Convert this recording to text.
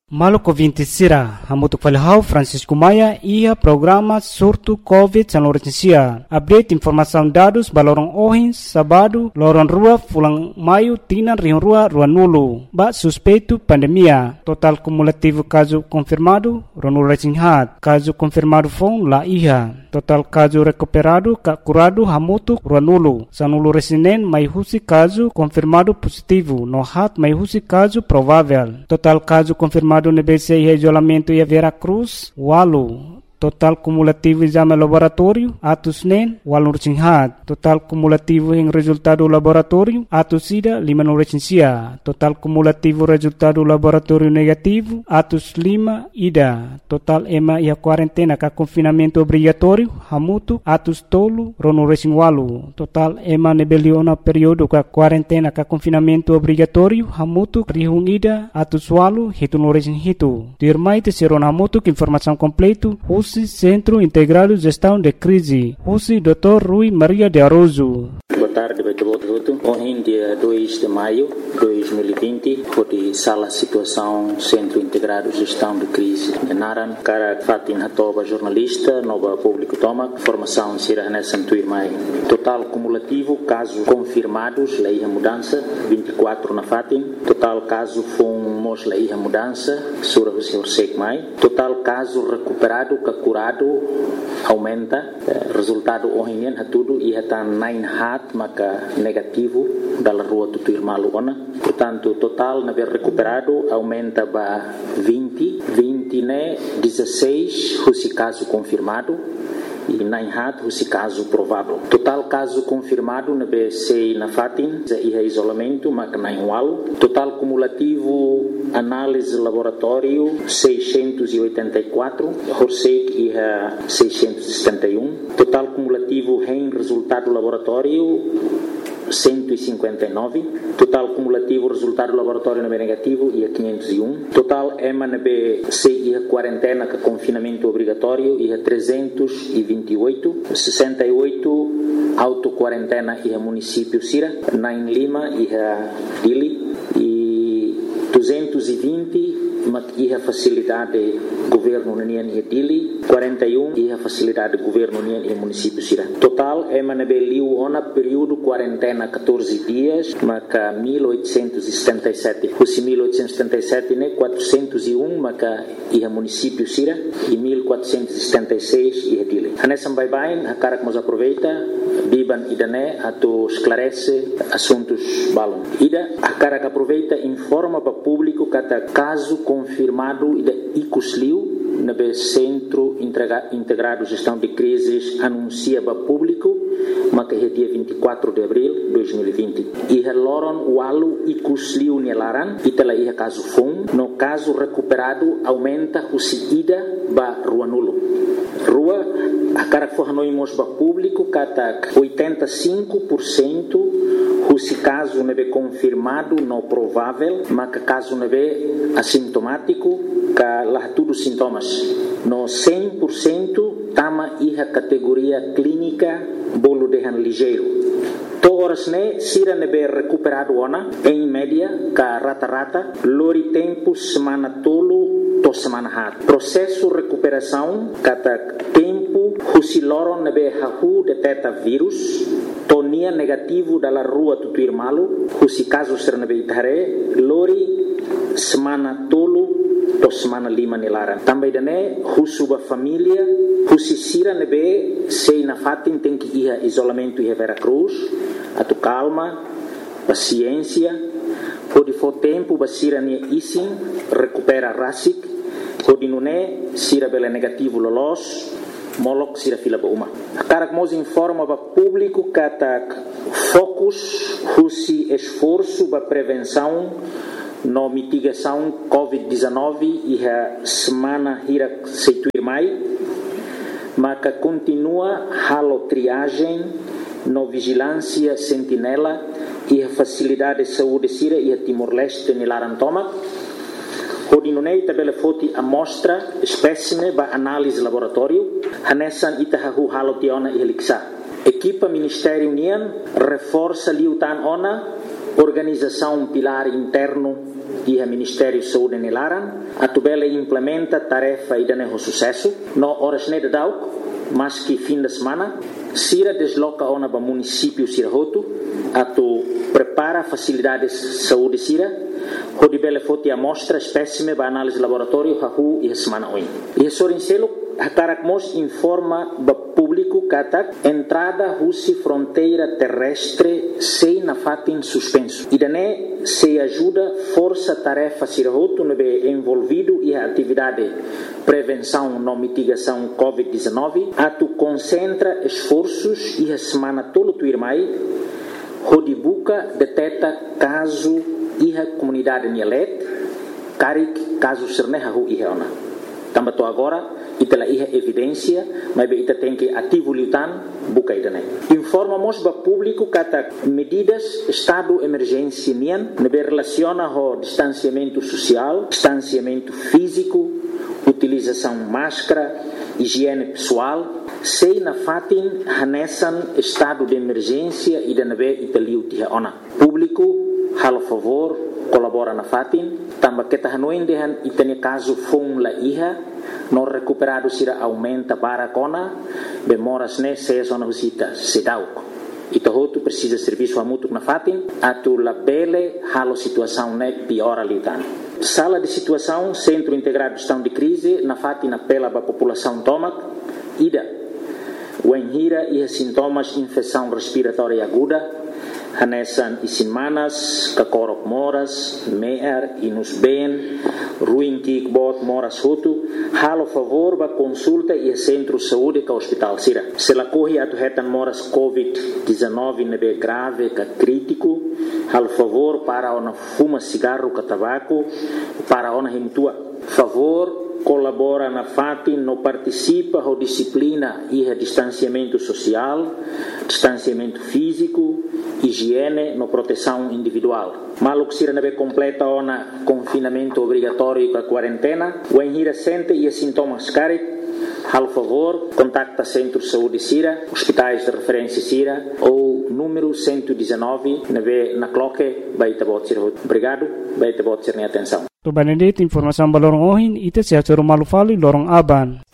Maluco 20 sira, hamutuk falhau Francisco Maia ia programa surto COVID-19. Update informação dados balorong ohin sabado lorong rua fulang maio tina rion rua nulu. Ba suspeito pandemia. Total cumulativo caso confirmado ronu resinhat. Caso confirmado fong la iha. Total caso recuperado ka curado hamutuk nulu. Sanulu resinen mai husi caso confirmado positivo. No hat mai husi caso provável. Total caso confirmado no BC e isolamento e Veracruz, Walu. Total cumulativo exame laboratório, atos NEN, Walu Rechinhat. Total cumulativo em resultado laboratório, atos SIDA, Lima no Rechincia. Total cumulativo resultado laboratório negativo, atos Lima, IDA. Total EMA e a quarentena com confinamento obrigatório, Hamutu, atos Tolo, Rono Rechin Walu. Total EMA nebeliona período com quarentena com confinamento obrigatório, Hamutu, Rihung IDA, atos Walu, Hitu no Rechin Hitu. Dirmai Terceiro Hamutu, informação completo, Centro Integrado de Gestão de Crise. Husi Dr. Rui Maria de Aroso. Boa tarde, hoje dia 2 de maio de 2020, foi sala situação Centro Integrado de Gestão de Crise de Naran, cara Fatin Hatoba, jornalista, nova público toma, formação Sira Nessa Tuirmai. Total cumulativo, casos confirmados, lei a mudança, 24 na Fatin. Total caso fomos lei a mudança, Sura Hussein Mai. Total caso recuperado, curado, aumenta, resultado hoje a tudo e está 9 hat, maka negativo da rua do Tuirmalu ona. Portanto, total na ver recuperado aumenta para 20 né 16 esse caso confirmado e 9 hat esse caso provável. Total caso confirmado na BC na Fatin e isolamento maka 9 walu. Total cumulativo análise laboratório 684, Horsek e 671. Total cumulativo em resultado laboratório 159. Total cumulativo resultado laboratório na B negativo e 501. Total EMA na BC e a quarentena com confinamento obrigatório e 328. 68 auto-quarentena e a município Sira, 9 Lima e a Dili e 220 e a facilidade governo União e Dili, 41 e a facilidade governo União e município Sira. Total é manabeliu ona período quarentena 14 dias, maca 1877. Os 1877 né 401 maca e a município Sira e 1476 e a Dili. Anessa bye a cara que nos aproveita biban idane ato esclarece assuntos balon. Ida a cara que aproveita informa para público cada caso confirmado ida icusliu na Centro Integrado de Gestão de Crises anuncia para público mas é dia 24 de abril de 2020 e loron walu icusliu nelaran e tela ia caso fun no caso recuperado aumenta o ida ba rua nulo rua a cara que for noimos para público kata 85% esse caso não é confirmado, não provável, mas caso não é assintomático, que lá tudo sintomas. No 100% tama a categoria clínica bolo de ligeiro. Todas né sira nebe recuperado ona em média ka rata lori tempo semana tolo to semana hat. Processo recuperação kata tempo husiloron nebe hahu detecta vírus tonia negativo dalla rua do Tuirmalu husi caso ser nebe itare lori semana tolo to semana lima nilara. Também dane husuba família husi sira nebe sei na Fatin tem que ir isolamento e Veracruz atu calma paciência pode for tempo basira ne isin recupera rasik pode nune sira bela negativo lolos molok sira fila ba uma cara que nos informa para público kata focus husi esforço para prevenção no mitigação COVID-19 e a semana hira seituir mai maka continua halo triagem no vigilância sentinela e a facilidade de saúde sira e a Timor-Leste nilarantoma Hodinunei tabela foti amostra espécime ba análise laboratório hanesan itahahu halotiona e heliksa equipa Ministério União reforça liutan ona organização pilar interno e o Ministério da Saúde nelaran, a tubela implementa tarefa e dá sucesso, no horas neda dauk, mas que fim de semana, Sira desloca ona para município Sira Roto, a tu prepara facilidades de saúde Sira, onde bela foto amostra espécime para análise laboratório hahu e a semana oin. E a Sorincelo, a Caracmos informa para público que entrada russi fronteira terrestre sem na fatin suspenso. E daí se ajuda força tarefa Sira Roto no envolvido e a atividade prevenção e mitigação COVID-19, a tu concentra esforços e a semana todo tu irmai, onde buca detecta caso e a comunidade Nielet, carik caso sernehahu e reona. Também agora, ita la iha evidência, mas ita tem que ativo lutan buca idane. Informamos para público que medidas estado emergência nian, nebe relaciona ho distanciamento social, distanciamento físico, utilização máscara, higiene pessoal, sei na fatin hanesan estado de emergência e da nebe italiu tiha ona. Público, halo favor, colabora na fatin, tamba kita hanuin dehan itani caso fong la iha, no recuperado sira aumenta para kona, bemoras ne se zona visita sedauk. Ita hotu precisa serviço amutuk na fatin, atu la bele halo situação ne piora litan. Sala de situação, Centro Integrado de Gestão de Crise, na fatin apela para a população tomac, ida, o enhira e sintomas de infecção respiratória aguda, hanesan isinmanas, kakorok moras, meer, inus ben, ruim kikbot moras hutu, halo favor ba consulta e centro de saúde ka hospital sira. Se la corre atu hetan moras COVID-19 nebe grave ka crítico, halo favor para ona fuma cigarro ka tabaco, para ona himtua. Favor colabora na fatin, no participa ou disciplina e distanciamento social, distanciamento físico, higiene, no proteção individual. Maluk sira nebe completa ona confinamento obrigatório com a quarentena, o enhira sente e sintomas carik, hal favor, contacta Centro de Saúde Sira, hospitais de referência Sira ou número 119 na cloque, baita bot sira. Obrigado, baita bot sira atenção. To Benedict informação balorong ohin ite sia malu fali lorong aban.